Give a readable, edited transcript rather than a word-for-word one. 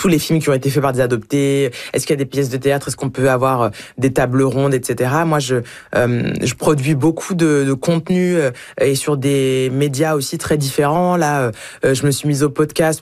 tous les films qui ont été faits par des adoptés? Est-ce qu'il y a des pièces de théâtre? Est-ce qu'on peut avoir des tables rondes, etc. Moi, je produis beaucoup de contenu et sur des médias aussi très différents. Là, je me suis mise au podcast